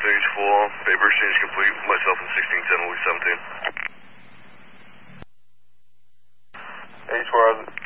exchange full. Paper exchange complete. Myself in 1610, Louis 17. H4,